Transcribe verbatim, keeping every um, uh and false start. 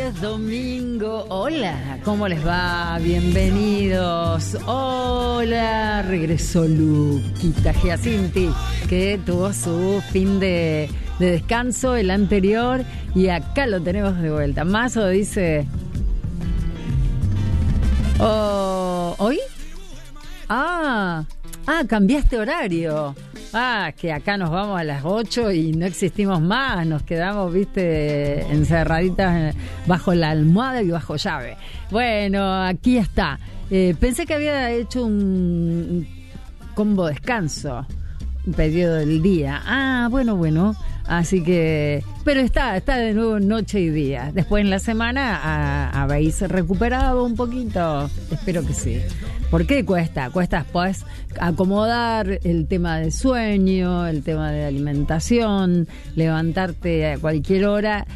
es domingo. Hola, ¿cómo les va? Bienvenidos. Hola, regresó Luquita Giacinti, que tuvo su fin de, de descanso, el anterior, y acá lo tenemos de vuelta. Mazo dice... Oh, ¿hoy? Ah, ah, cambiaste horario. Ah, que acá nos vamos a las ocho y no existimos más, nos quedamos, viste, encerraditas bajo la almohada y bajo llave. Bueno, aquí está. Eh, pensé que había hecho un combo descanso, un periodo del día. Ah, bueno, bueno. Así que, pero está, está de nuevo noche y día. Después en la semana a, habéis recuperado un poquito. Espero que sí. ¿Por qué cuesta? Cuesta después acomodar el tema de sueño, el tema de alimentación, levantarte a cualquier hora.